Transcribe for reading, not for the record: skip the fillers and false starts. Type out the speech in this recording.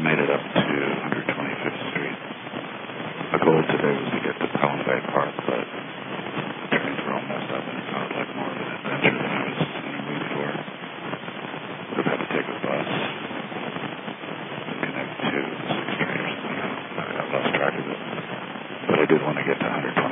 made it up to 125th Street. The goal today was to get to Pelham Bay Park, but trains were all messed up and it sounded like more of an adventure than I was in the mood for. Would have had to take a bus and connect to the 6th train or something. I lost track of it. But I did want to get to 125th